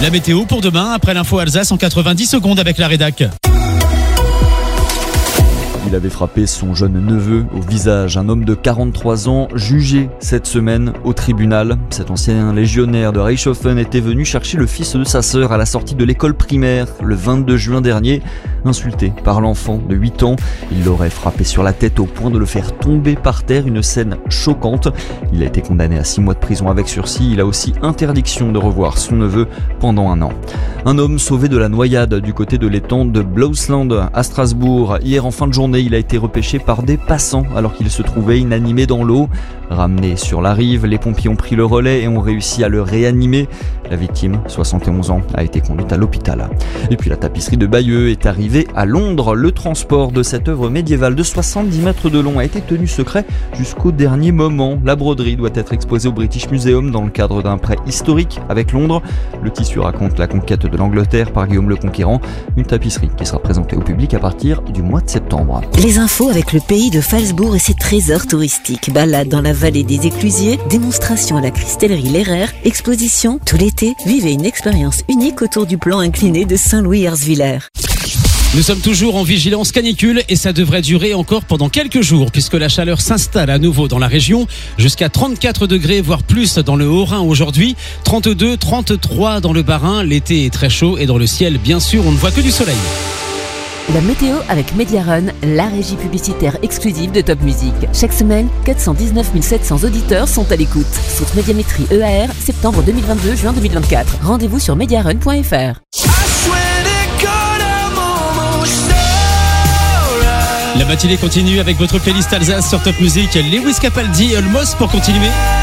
La météo pour demain, après l'info Alsace en 90 secondes avec la rédac. Il avait frappé son jeune neveu au visage. Un homme de 43 ans jugé cette semaine au tribunal. Cet ancien légionnaire de Reichshofen était venu chercher le fils de sa sœur à la sortie de l'école primaire le 22 juin dernier. Insulté par l'enfant de 8 ans, il l'aurait frappé sur la tête au point de le faire tomber par terre. Une scène choquante. Il a été condamné à 6 mois de prison avec sursis. Il a aussi interdiction de revoir son neveu pendant 1 an. Un homme sauvé de la noyade du côté de l'étang de Blausland à Strasbourg. Hier en fin de journée, il a été repêché par des passants alors qu'il se trouvait inanimé dans l'eau. Ramené sur la rive, les pompiers ont pris le relais et ont réussi à le réanimer. La victime, 71 ans, a été conduite à l'hôpital. Et puis la tapisserie de Bayeux est arrivée à Londres. Le transport de cette œuvre médiévale de 70 mètres de long a été tenu secret jusqu'au dernier moment. La broderie doit être exposée au British Museum dans le cadre d'un prêt historique avec Londres. Le tissu raconte la conquête de l'Angleterre par Guillaume le Conquérant. Une tapisserie qui sera présentée au public à partir du mois de septembre. Les infos avec le pays de Phalsbourg et ses trésors touristiques. Balade dans la vallée des Éclusiers, démonstration à la Cristellerie Leraire, exposition tout l'été. Vivez une expérience unique autour du plan incliné de Saint-Louis-Herzviller. Nous sommes toujours en vigilance canicule et ça devrait durer encore pendant quelques jours puisque la chaleur s'installe à nouveau dans la région. Jusqu'à 34 degrés, voire plus dans le Haut-Rhin aujourd'hui. 32, 33 dans le Bas-Rhin. L'été est très chaud et dans le ciel, bien sûr, on ne voit que du soleil. La météo avec Mediarun, la régie publicitaire exclusive de Top Music. Chaque semaine, 419 700 auditeurs sont à l'écoute. Saute Médiamétrie EAR, septembre 2022, juin 2024. Rendez-vous sur mediarun.fr. La matinée continue avec votre playlist Alsace sur Top Music. Lewis Capaldi, Almost pour continuer.